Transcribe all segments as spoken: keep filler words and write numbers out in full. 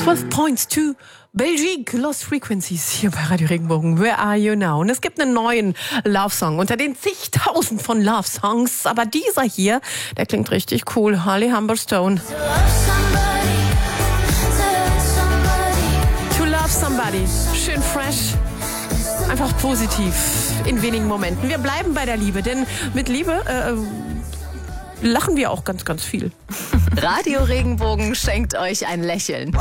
zwölf Points to Belgique, Lost Frequencies hier bei Radio Regenbogen. Where are you now? Und es gibt einen neuen Love-Song unter den zigtausend von Love-Songs. Aber dieser hier, der klingt richtig cool. Holly Humberstone. To Love Somebody. Schön fresh. Einfach positiv in wenigen Momenten. Wir bleiben bei der Liebe, denn mit Liebe äh, lachen wir auch ganz, ganz viel. Radio Regenbogen schenkt euch ein Lächeln.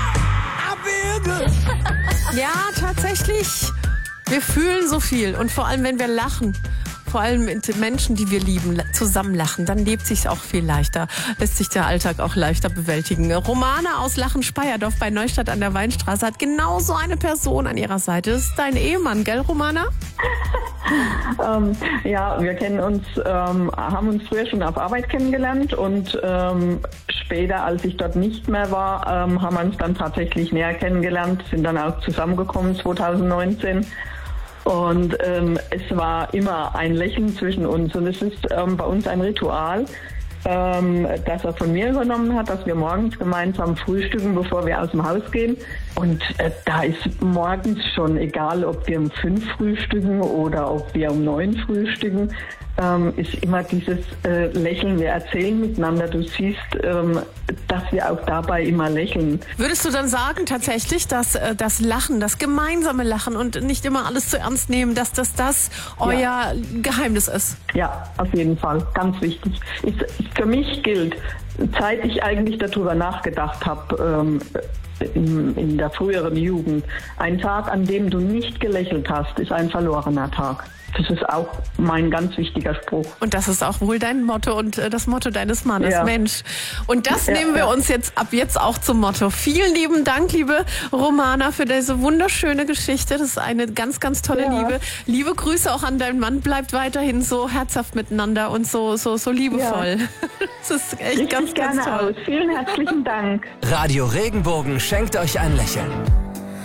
Ja, tatsächlich. Wir fühlen so viel. Und vor allem, wenn wir lachen, vor allem mit Menschen, die wir lieben, zusammen lachen, dann lebt sich's auch viel leichter. Lässt sich der Alltag auch leichter bewältigen. Romana aus Lachen-Speyerdorf bei Neustadt an der Weinstraße hat genau so eine Person an ihrer Seite. Das ist dein Ehemann, gell, Romana? ähm, ja, wir kennen uns, ähm, haben uns früher schon auf Arbeit kennengelernt und ähm, später, als ich dort nicht mehr war, ähm, haben wir uns dann tatsächlich näher kennengelernt, sind dann auch zusammengekommen zwanzig neunzehn. Und ähm, es war immer ein Lächeln zwischen uns und es ist ähm, bei uns ein Ritual, ähm, das er von mir übernommen hat, dass wir morgens gemeinsam frühstücken, bevor wir aus dem Haus gehen. Und äh, da ist morgens schon egal, ob wir um fünf frühstücken oder ob wir um neun frühstücken, ähm, ist immer dieses äh, Lächeln. Wir erzählen miteinander. Du siehst, ähm, dass wir auch dabei immer lächeln. Würdest du dann sagen tatsächlich, dass äh, das Lachen, das gemeinsame Lachen und nicht immer alles zu ernst nehmen, dass das das euer ja. Geheimnis ist? Ja, auf jeden Fall. Ganz wichtig. Ist, für mich gilt, seit ich eigentlich darüber nachgedacht habe, ähm, in, in der früheren Jugend, ein Tag, an dem du nicht gelächelt hast, ist ein verlorener Tag. Das ist auch mein ganz wichtiger Spruch. Und das ist auch wohl dein Motto und äh, das Motto deines Mannes, ja. Mensch. Und das ja, nehmen wir ja. uns jetzt ab jetzt auch zum Motto. Vielen lieben Dank, liebe Romana, für diese wunderschöne Geschichte. Das ist eine ganz, ganz tolle ja. Liebe. Liebe Grüße auch an deinen Mann. Bleibt weiterhin so herzhaft miteinander und so, so, so liebevoll. Ja. Das ist echt Richtig ganz, ganz gerne toll. Aus. Vielen herzlichen Dank. Radio Regenbogen schenkt euch ein Lächeln.